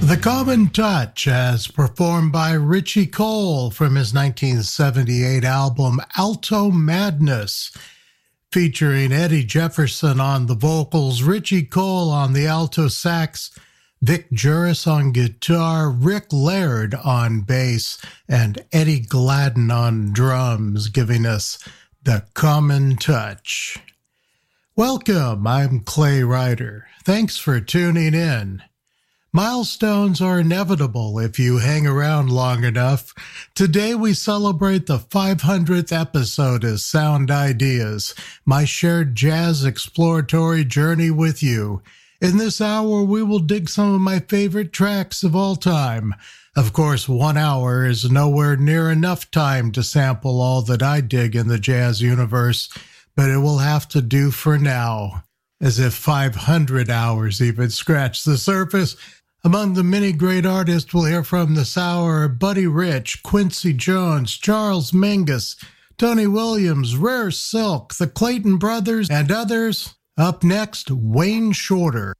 The Common Touch, as performed by Richie Cole from his 1978 album Alto Madness, featuring Eddie Jefferson on the vocals, Richie Cole on the alto sax, Vic Juris on guitar, Rick Laird on bass, and Eddie Gladden on drums, giving us The Common Touch. Welcome, I'm Clay Ryder. Thanks for tuning in. Milestones are inevitable if you hang around long enough. Today we celebrate the 500th episode of Sound Ideas, my shared jazz exploratory journey with you. In this hour, we will dig some of my favorite tracks of all time. Of course, 1 hour is nowhere near enough time to sample all that I dig in the jazz universe, but it will have to do for now. As if 500 hours even scratch the surface. Among the many great artists we'll hear from this hour are Buddy Rich, Quincy Jones, Charles Mingus, Tony Williams, Rare Silk, the Clayton Brothers, and others. Up next, Wayne Shorter.